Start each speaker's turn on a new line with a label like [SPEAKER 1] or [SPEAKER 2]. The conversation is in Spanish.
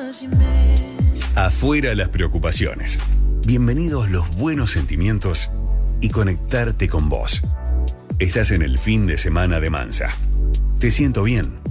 [SPEAKER 1] Afuera las preocupaciones. Bienvenidos los buenos sentimientos y conectarte con vos. Estás en el fin de semana de Mansa. Te siento bien.